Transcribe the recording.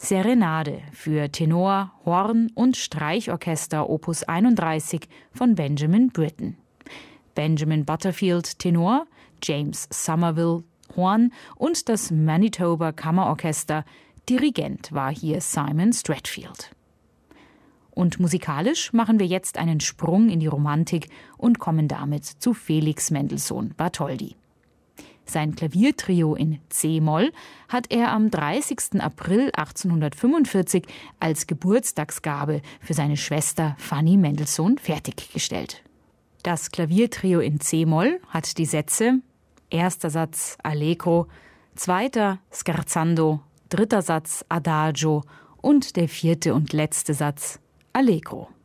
Serenade für Tenor, Horn und Streichorchester Opus 31 von Benjamin Britten. Benjamin Butterfield Tenor, James Somerville Horn und das Manitoba Kammerorchester. Dirigent war hier Simon Stratfield. Und musikalisch machen wir jetzt einen Sprung in die Romantik und kommen damit zu Felix Mendelssohn Bartholdy. Sein Klaviertrio in C-Moll hat er am 30. April 1845 als Geburtstagsgabe für seine Schwester Fanny Mendelssohn fertiggestellt. Das Klaviertrio in C-Moll hat die Sätze: erster Satz Allegro, zweiter Scherzando, dritter Satz Adagio und der vierte und letzte Satz Allegro.